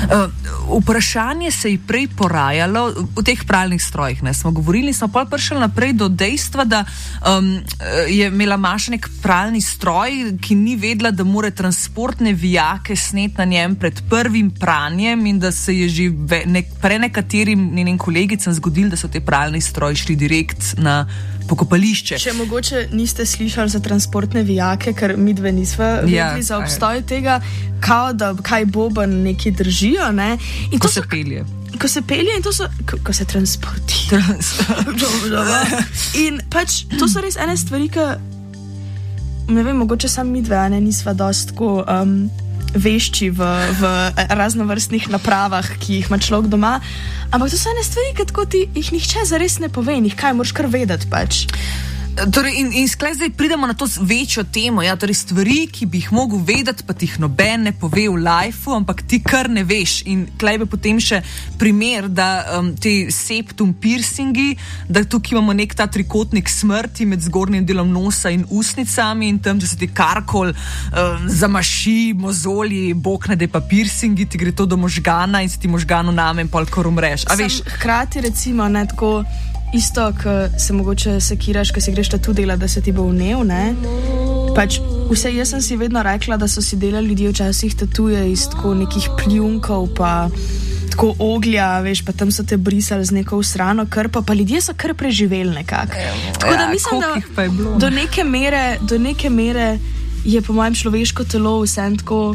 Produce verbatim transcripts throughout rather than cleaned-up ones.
Uh, vprašanje se je prej porajalo v teh pralnih strojih. Ne? Smo govorili, smo pa prišli naprej do dejstva, da um, je imela Maša nek pralni stroj, ki ni vedela, da mora transportne vijake sneti na njem pred prvim pranjem in da se je že nek, pre nekaterim njenim kolegicam zgodilo, da so te pralni stroji šli direkt na pokopališče. Če mogoče niste slišali za transportne vijake, ker mi dve nisva vedeli ja, za obstoj tega, kao da kaj boben neki držijo, ne? In ko to se so, pelje. Ko se pelje in to so, ko, ko se transportira. In pač, to so res ene stvari, ki, ne vem, mogoče sam mi dve, ne, nisva dost tako um, vešči v, v raznovrstnih napravah, ki jih ima človek doma, ampak to so ene stvari, ki tako ti jih nihče zares ne pove in jih kaj moraš kar vedeti pač. Torej, in, in sklej zdaj pridemo na to večjo temo, ja, torej stvari, ki bi jih mogel vedeti, pa ti jih noben ne pove v lifeu, ampak ti kar ne veš. In klej bi potem še primer, da um, te septum piercingi, da tukaj imamo nek ta trikotnik smrti med zgornjim delom nosa in usnicami in tam, če se ti karkoli um, zamaši, mozolji, bokne, pa piercingi, ti gre to do možgana in se ti možganu name in pol kar umreš. A veš? Hkrati recimo, ne, tako isto, ko se mogoče sekiraš, ko si greš tatu dela, da se ti bo vnel, ne? Pač vse, jaz sem si vedno rekla, da so si delali ljudje včasih tatuje iz tako nekih pljunkov, pa tako oglja, veš, pa tam so te brisali z neko usrano krpo, pa ljudje so kar preživeli nekako. Tako da mislim, da do neke mere, do neke mere je po mojem človeško telo vsem tako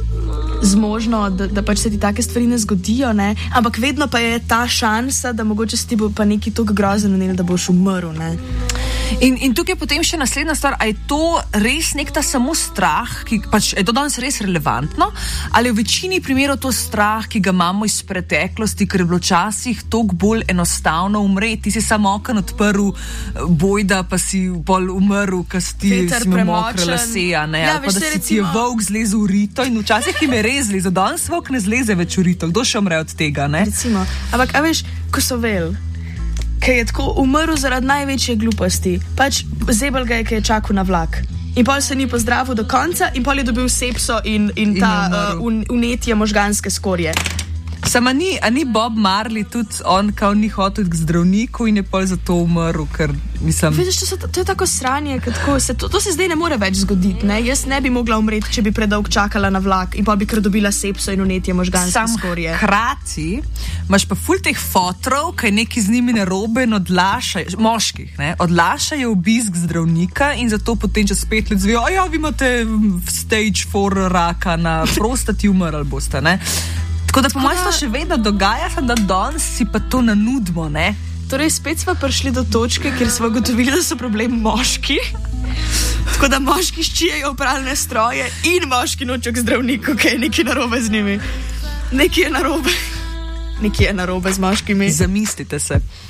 zmožno, da, da pač se ti take stvari ne zgodijo, ne? Ampak vedno pa je ta šansa, da mogoče se ti bo pa neki toliko grozen vnel, da boš umrl, ne? In, in tukaj je potem še naslednja stvar, a je to res nek ta samo strah, ki pač je to danes res relevantno, ali je v večini primerov to strah, ki ga imamo iz preteklosti, ker je bilo včasih toliko bolj enostavno umreti, ti si samo okno odprl, bojda pa si pol umrl, ker si ti si mokre laseja, ne? Ja, ali pa da si recimo... ti je volk zlezel v rito in včasih jim je res zlezel, danes volk ne zleze več v rito, kdo še umre od tega, ne? Recimo, ampak a veš, ko so vel, ki je tako umrl zaradi največje gluposti. Pač zebel ga je, ki je čakal na vlak. In pol se ni pozdravil do konca in pol je dobil sepso in, in ta in uh, unetje možganske skorje. Sama ni, a ni Bob Marley tudi on, kao ni hotel k zdravniku in je pol zato umrl, ker mislim... Vidiš, to, so, to je tako sranje, tako se, to, to se zdaj ne more več zgoditi, ne? Jaz ne bi mogla umreti, če bi predolg čakala na vlak in pol bi kar dobila sepso in unetje možganske Sam skorje. Sam hkrati imaš pa ful teh fotrov, kaj neki z njimi narobe in odlašajo, moških, ne? Odlašajo obisk zdravnika in zato potem čez pet let zvejo, a ja, vi imate stage four raka na prostati, umrli boste, ne? Tako da po mojem to še vedno dogaja, da danes si pa to nanudimo, ne? Torej, spet smo prišli do točke, kjer smo ugotovili, da so problem moški. Tako da moški ščijejo pralne stroje in moški nočejo k zdravniku, kaj je nekaj narobe z njimi. Nekaj je narobe. Nekaj je narobe z moškimi. Zamislite se.